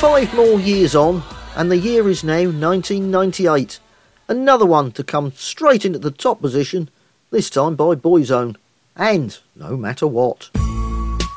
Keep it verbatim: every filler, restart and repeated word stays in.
Five more years on, and the year is now nineteen ninety-eight. Another one to come straight into the top position, this time by Boyzone. And No Matter What.